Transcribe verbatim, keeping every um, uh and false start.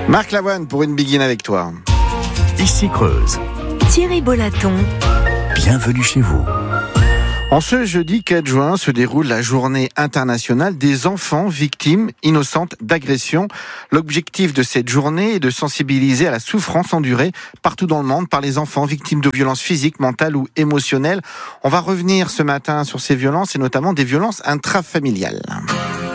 Marc Lavoine pour une Begin avec toi. Ici Creuse. Thierry Bollaton. Bienvenue chez vous. En ce jeudi quatre juin se déroule la journée internationale des enfants victimes innocentes d'agression. L'objectif de cette journée est de sensibiliser à la souffrance endurée partout dans le monde par les enfants victimes de violences physiques, mentales ou émotionnelles. On va revenir ce matin sur ces violences et notamment des violences intrafamiliales.